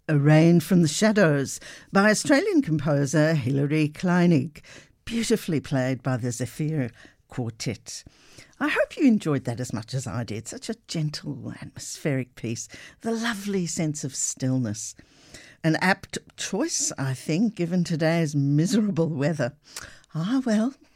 A Rain from the Shadows by Australian composer Hilary Kleinig, beautifully played by the Zephyr Quartet. I hope you enjoyed that as much as I did. Such a gentle, atmospheric piece, the lovely sense of stillness. An apt choice, I think, given today's miserable weather. Ah, well,